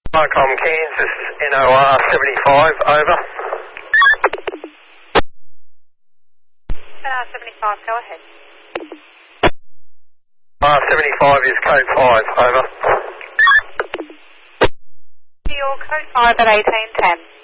Micom Kansas, NOR 75, over. NOR 75, go ahead. R75 is code 5, over. Your code 5 at 1810.